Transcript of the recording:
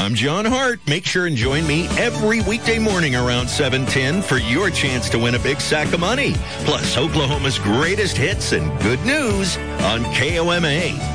I'm John Hart. Make sure and join me every weekday morning around 7:10 for your chance to win a big sack of money. Plus, Oklahoma's greatest hits and good news on KOMA.